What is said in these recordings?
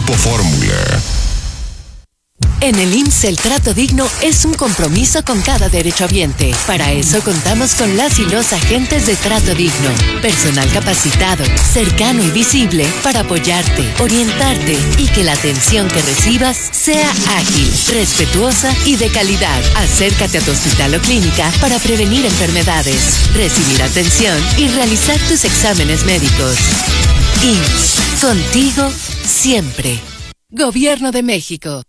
Grupo Fórmula. En el IMSS el trato digno es un compromiso con cada derechohabiente. Para eso contamos con las y los agentes de trato digno. Personal capacitado, cercano y visible para apoyarte, orientarte y que la atención que recibas sea ágil, respetuosa y de calidad. Acércate a tu hospital o clínica para prevenir enfermedades, recibir atención y realizar tus exámenes médicos. IMSS, contigo siempre. Gobierno de México.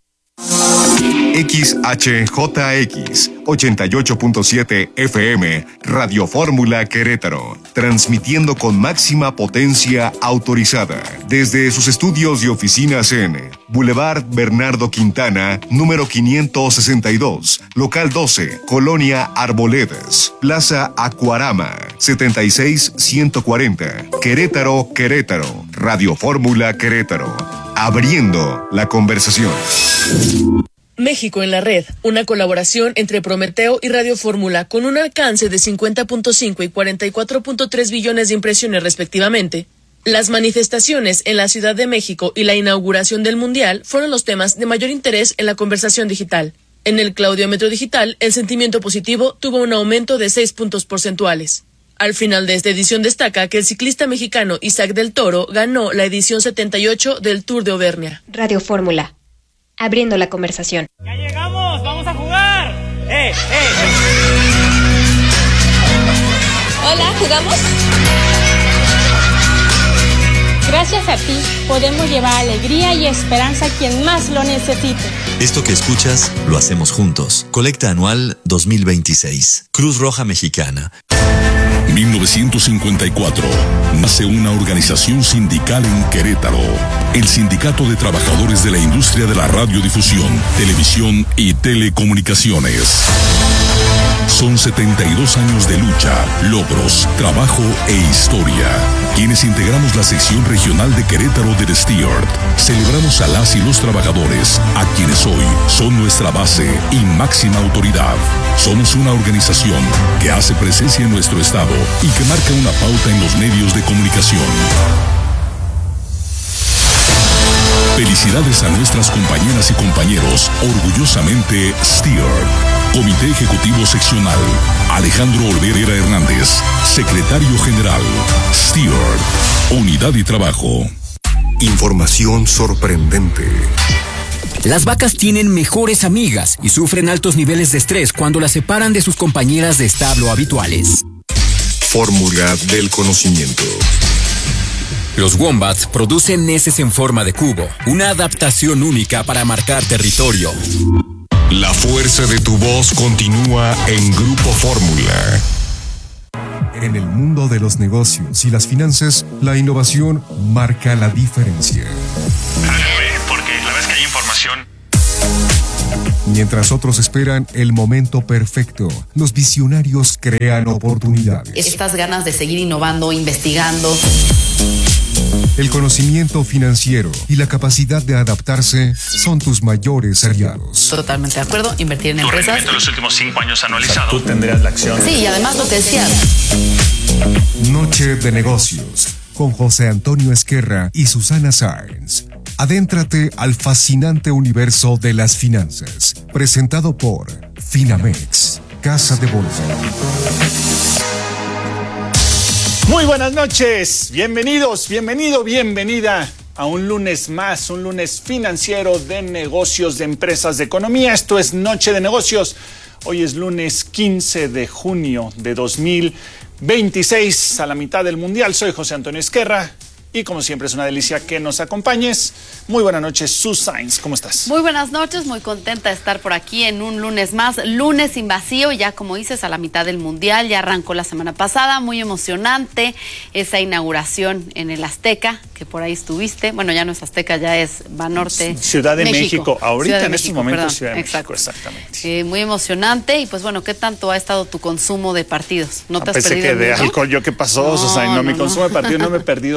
XHJX 88.7 FM Radio Fórmula Querétaro, transmitiendo con máxima potencia autorizada desde sus estudios y oficinas en Boulevard Bernardo Quintana, número 562, local 12, Colonia Arboledas, Plaza Acuarama, 76140, Querétaro, Querétaro. Radio Fórmula Querétaro, abriendo la conversación. México en la red, una colaboración entre Prometeo y Radio Fórmula con un alcance de 50.5 y 44.3 billones de impresiones respectivamente. Las manifestaciones en la Ciudad de México y la inauguración del Mundial fueron los temas de mayor interés en la conversación digital. En el claudiómetro digital, el sentimiento positivo tuvo un aumento de 6 puntos porcentuales. Al final de esta edición destaca que el ciclista mexicano Isaac del Toro ganó la edición 78 del Tour de Auvernia. Radio Fórmula, abriendo la conversación. ¡Ya llegamos! ¡Vamos a jugar! Hola, ¿jugamos? Gracias a ti podemos llevar alegría y esperanza a quien más lo necesite. Esto que escuchas lo hacemos juntos. Colecta anual 2026. Cruz Roja Mexicana. 1954, nace una organización sindical en Querétaro, el Sindicato de Trabajadores de la Industria de la Radiodifusión, Televisión y Telecomunicaciones. Son 72 años de lucha, logros, trabajo e historia. Quienes integramos la sección regional de Querétaro del Stewart, celebramos a las y los trabajadores, a quienes hoy son nuestra base y máxima autoridad. Somos una organización que hace presencia en nuestro estado y que marca una pauta en los medios de comunicación. Felicidades a nuestras compañeras y compañeros, orgullosamente Stewart. Comité Ejecutivo Seccional, Alejandro Olvera Hernández. Secretario General, Stewart. Unidad y Trabajo. Información sorprendente. Las vacas tienen mejores amigas y sufren altos niveles de estrés cuando las separan de sus compañeras de establo habituales. Fórmula del conocimiento. Los wombats producen heces en forma de cubo, una adaptación única para marcar territorio. La fuerza de tu voz continúa en Grupo Fórmula. En el mundo de los negocios y las finanzas, la innovación marca la diferencia. Porque la verdad es que hay información. Mientras otros esperan el momento perfecto, los visionarios crean oportunidades. Estas ganas de seguir innovando, investigando. El conocimiento financiero y la capacidad de adaptarse son tus mayores aliados. Totalmente de acuerdo, invertir en empresas. Tu rendimiento en los últimos 5 años anualizado. Tú tendrías la acción. Sí, y además lo que decías. Noche de negocios con José Antonio Esquerra y Susana Sáenz. Adéntrate al fascinante universo de las finanzas. Presentado por Finamex, Casa de Bolsa. Muy buenas noches, bienvenida a un lunes más, un lunes financiero de negocios, de empresas, de economía. Esto es Noche de Negocios. Hoy es lunes 15 de junio de 2026, a la mitad del Mundial. Soy José Antonio Esquerra y como siempre es una delicia que nos acompañes. Muy buenas noches, Sus Sáenz, ¿cómo estás? Muy buenas noches, muy contenta de estar por aquí en un lunes más, lunes sin vacío, ya como dices, a la mitad del Mundial, ya arrancó la semana pasada, muy emocionante esa inauguración en el Azteca, que por ahí estuviste, bueno, ya no es Azteca, ya es Banorte, Ciudad de México, ahorita Ciudad de en México, estos momentos perdón, Ciudad de México, exacto. exactamente. Muy emocionante y pues bueno, ¿qué tanto ha estado tu consumo de partidos? ¿No te has Pensé perdido que de mucho? alcohol, ¿yo qué pasó, Susana? No, mi consumo de partidos no me he perdido todavía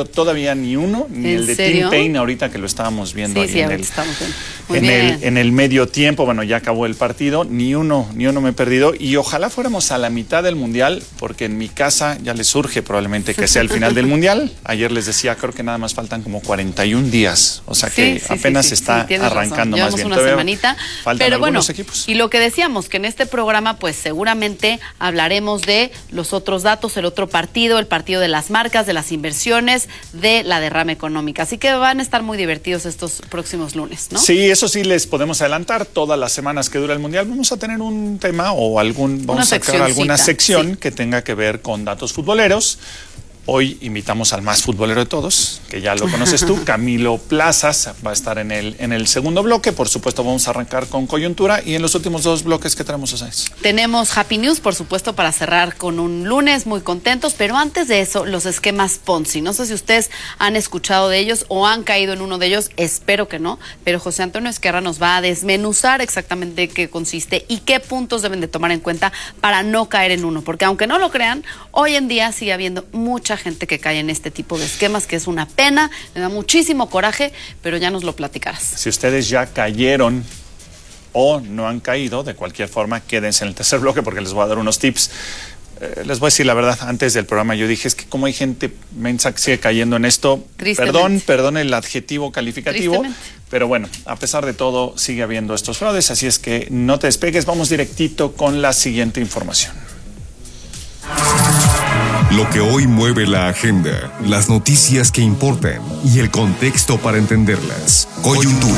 había ni uno, ni el de serio? Tim Payne ahorita que lo estábamos viendo ahí estamos viendo. Muy bien. en el medio tiempo. Bueno, ya acabó el partido, ni uno me he perdido, y ojalá fuéramos a la mitad del Mundial, porque en mi casa ya les surge probablemente que sea el final del Mundial. Ayer les decía, creo que nada más faltan como 41 días, o sea que apenas está arrancando más bien. Llevamos una semanita, pero bueno, equipos. Y lo que decíamos, que en este programa pues seguramente hablaremos de los otros datos, el otro partido, el partido de las marcas, de las inversiones, de la derrama económica, así que van a estar muy divertidos estos próximos lunes, ¿no? Sí, eso sí les podemos adelantar. Todas las semanas que dura el Mundial vamos a tener un tema o vamos a sacar alguna sección que tenga que ver con datos futboleros. Hoy invitamos al más futbolero de todos, que ya lo conoces tú, Camilo Plazas, va a estar en el segundo bloque. Por supuesto, vamos a arrancar con coyuntura, y en los últimos dos bloques, ¿qué tenemos, Osaes? Tenemos Happy News, por supuesto, para cerrar con un lunes muy contentos, pero antes de eso, los esquemas Ponzi. No sé si ustedes han escuchado de ellos o han caído en uno de ellos, espero que no, pero José Antonio Esquerra nos va a desmenuzar exactamente qué consiste y qué puntos deben de tomar en cuenta para no caer en uno, porque aunque no lo crean, hoy en día sigue habiendo mucha gente que cae en este tipo de esquemas, que es una pena, me da muchísimo coraje, pero ya nos lo platicarás. Si ustedes ya cayeron o no han caído, de cualquier forma, quédense en el tercer bloque porque les voy a dar unos tips. Les voy a decir la verdad, antes del programa yo dije, es que como hay gente mensa que sigue cayendo en esto, perdón el adjetivo calificativo, pero bueno, a pesar de todo sigue habiendo estos fraudes, así es que no te despegues, vamos directito con la siguiente información. Lo que hoy mueve la agenda, las noticias que importan y el contexto para entenderlas. Coyuntura.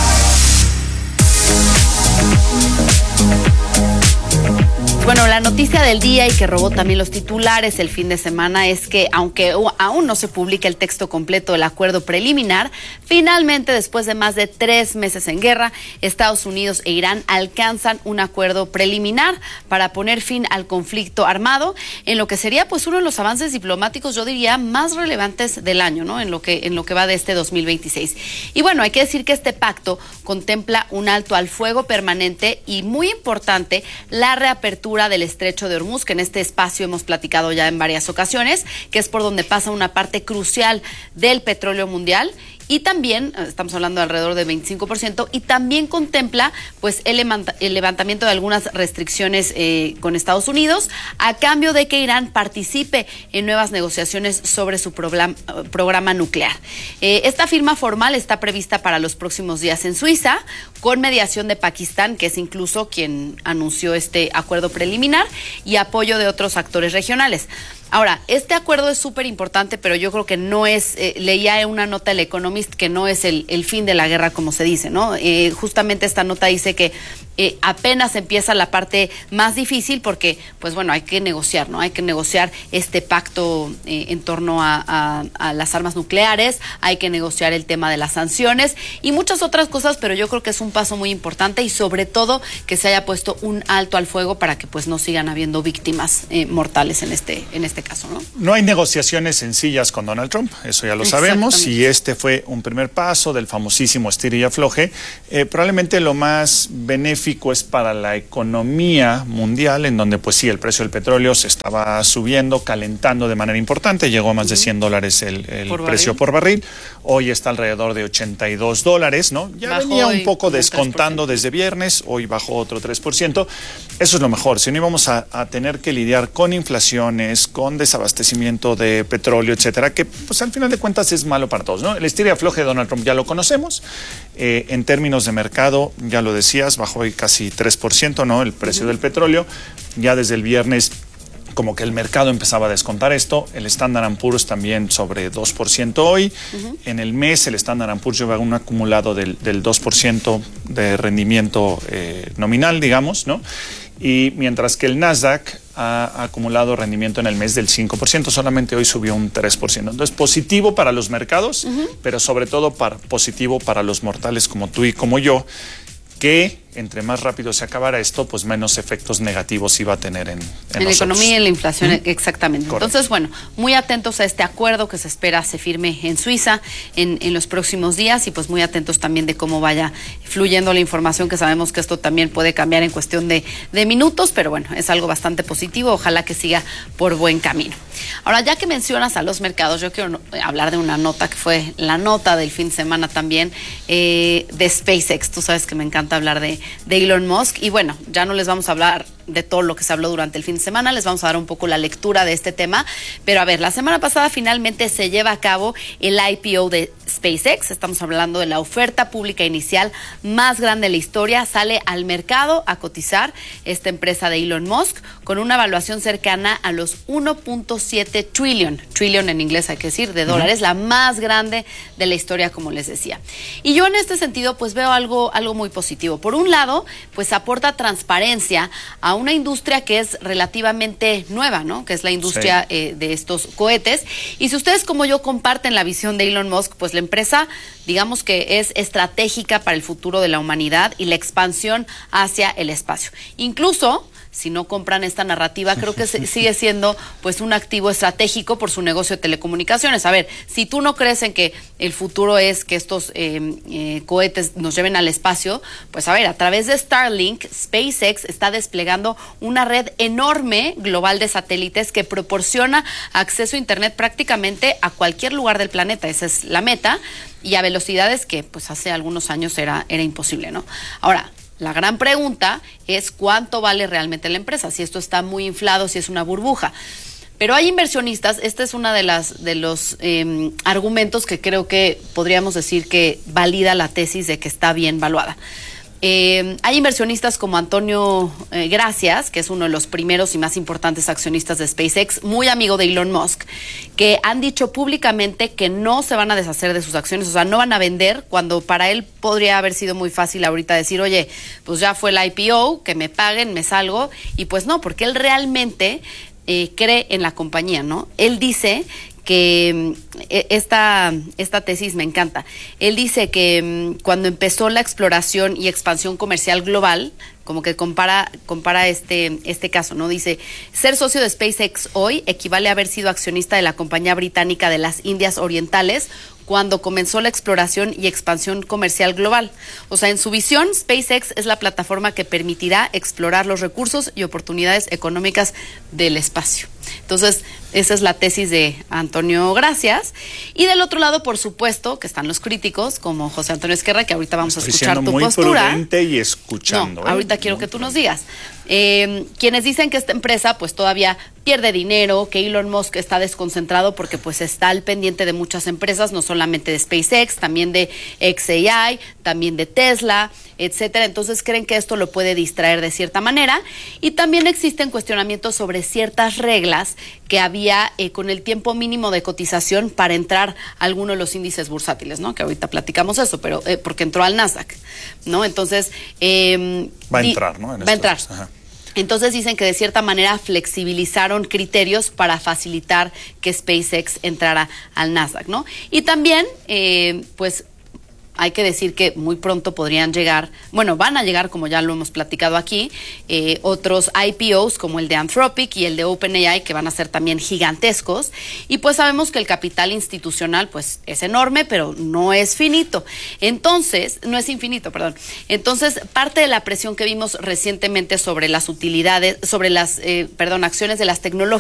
Bueno, la noticia del día y que robó también los titulares el fin de semana es que, aunque aún no se publica el texto completo del acuerdo preliminar, finalmente, después de más de 3 meses en guerra, Estados Unidos e Irán alcanzan un acuerdo preliminar para poner fin al conflicto armado, en lo que sería pues uno de los avances diplomáticos, yo diría, más relevantes del año, ¿no? En lo que va de este 2026. Y bueno, hay que decir que este pacto contempla un alto al fuego permanente y, muy importante, la reapertura del estrecho de Hormuz, que en este espacio hemos platicado ya en varias ocasiones, que es por donde pasa una parte crucial del petróleo mundial. Y también, estamos hablando de alrededor del 25%, y también contempla pues el levantamiento de algunas restricciones con Estados Unidos, a cambio de que Irán participe en nuevas negociaciones sobre su programa nuclear. Esta firma formal está prevista para los próximos días en Suiza, con mediación de Pakistán, que es incluso quien anunció este acuerdo preliminar, y apoyo de otros actores regionales. Ahora, este acuerdo es súper importante, pero yo creo que no es, leía una nota del Economist, que no es el fin de la guerra, como se dice, ¿no? Justamente esta nota dice que apenas empieza la parte más difícil porque, pues bueno, hay que negociar, ¿no? Hay que negociar este pacto en torno a las armas nucleares, hay que negociar el tema de las sanciones y muchas otras cosas, pero yo creo que es un paso muy importante y sobre todo que se haya puesto un alto al fuego para que pues no sigan habiendo víctimas mortales en este caso, ¿no? No hay negociaciones sencillas con Donald Trump, eso ya lo sabemos, y este fue un primer paso del famosísimo estira y afloje. Probablemente lo más benéfico es para la economía mundial, en donde pues sí, el precio del petróleo se estaba subiendo, calentando de manera importante, llegó a más de $100 el precio por barril, hoy está alrededor de $82, ¿no? Ya bajó, venía un poco descontando desde viernes, hoy bajó otro 3%, eso es lo mejor, si no íbamos a tener que lidiar con inflaciones, con desabastecimiento de petróleo, etcétera, que pues al final de cuentas es malo para todos, ¿no? El estira y afloje de Donald Trump ya lo conocemos, en términos de mercado, ya lo decías, bajó hoy casi 3%, ¿no? El precio del petróleo, ya desde el viernes como que el mercado empezaba a descontar esto, el Standard & Poor's también sobre 2% hoy, en el mes el Standard & Poor's lleva un acumulado del 2% de rendimiento nominal, digamos, ¿no? Y mientras que el Nasdaq ha acumulado rendimiento en el mes del 5%, solamente hoy subió un 3%. Entonces, positivo para los mercados, pero sobre todo positivo para los mortales como tú y como yo, que entre más rápido se acabara esto, pues menos efectos negativos iba a tener en la economía y en la inflación, exactamente. Correcto. Entonces, bueno, muy atentos a este acuerdo que se espera se firme en Suiza en los próximos días y pues muy atentos también de cómo vaya fluyendo la información, que sabemos que esto también puede cambiar en cuestión de minutos, pero bueno, es algo bastante positivo, ojalá que siga por buen camino. Ahora, ya que mencionas a los mercados, yo quiero hablar de una nota que fue la nota del fin de semana también, de SpaceX. Tú sabes que me encanta hablar de Elon Musk y bueno, ya no les vamos a hablar de todo lo que se habló durante el fin de semana, les vamos a dar un poco la lectura de este tema, pero a ver, la semana pasada finalmente se lleva a cabo el IPO de SpaceX, estamos hablando de la oferta pública inicial más grande de la historia, sale al mercado a cotizar esta empresa de Elon Musk con una evaluación cercana a los 1.7 trillion en inglés hay que decir, de dólares, la más grande de la historia, como les decía. Y yo en este sentido pues veo algo muy positivo. Por un lado, pues aporta transparencia a una industria que es relativamente nueva, ¿no? Que es la industria de estos cohetes. Y si ustedes como yo comparten la visión de Elon Musk, pues la empresa, digamos que es estratégica para el futuro de la humanidad y la expansión hacia el espacio. Incluso, si no compran esta narrativa, creo que sigue siendo pues un activo estratégico por su negocio de telecomunicaciones. A ver, si tú no crees en que el futuro es que estos cohetes nos lleven al espacio, pues a ver, a través de Starlink, SpaceX está desplegando una red enorme global de satélites que proporciona acceso a Internet prácticamente a cualquier lugar del planeta. Esa es la meta y a velocidades que pues hace algunos años era imposible, ¿no? Ahora, la gran pregunta es cuánto vale realmente la empresa, si esto está muy inflado, si es una burbuja. Pero hay inversionistas, este es uno de los argumentos que creo que podríamos decir que valida la tesis de que está bien valuada. Hay inversionistas como Antonio Gracias, que es uno de los primeros y más importantes accionistas de SpaceX, muy amigo de Elon Musk, que han dicho públicamente que no se van a deshacer de sus acciones, o sea, no van a vender, cuando para él podría haber sido muy fácil ahorita decir, oye, pues ya fue el IPO, que me paguen, me salgo, y pues no, porque él realmente cree en la compañía, ¿no? Él dice que esta tesis me encanta. Él dice que cuando empezó la exploración y expansión comercial global, como que compara este caso, ¿no? Dice, ser socio de SpaceX hoy equivale a haber sido accionista de la compañía británica de las Indias Orientales cuando comenzó la exploración y expansión comercial global. O sea, en su visión, SpaceX es la plataforma que permitirá explorar los recursos y oportunidades económicas del espacio. Entonces, esa es la tesis de Antonio Gracias. Y del otro lado, por supuesto, que están los críticos, como José Antonio Esquerra, que ahorita vamos a escuchar tu postura. Muy prudente y escuchando. No, ahorita quiero que tú nos digas. Quienes dicen que esta empresa pues todavía pierde dinero, que Elon Musk está desconcentrado porque pues está al pendiente de muchas empresas, no solamente de SpaceX, también de xAI, también de Tesla, etcétera. Entonces creen que esto lo puede distraer de cierta manera. Y también existen cuestionamientos sobre ciertas reglas que había con el tiempo mínimo de cotización para entrar a alguno de los índices bursátiles, ¿no? Que ahorita platicamos eso, pero porque entró al Nasdaq, ¿no? Entonces va a entrar, ¿no? Va a entrar. Ajá. Entonces dicen que de cierta manera flexibilizaron criterios para facilitar que SpaceX entrara al Nasdaq, ¿no? Y también, pues, hay que decir que muy pronto podrían llegar, bueno, van a llegar, como ya lo hemos platicado aquí, otros IPOs como el de Anthropic y el de OpenAI, que van a ser también gigantescos. Y pues sabemos que el capital institucional pues es enorme, pero no es finito. Entonces, no es infinito, perdón. Entonces, parte de la presión que vimos recientemente sobre las utilidades, sobre las, acciones de las tecnológicas,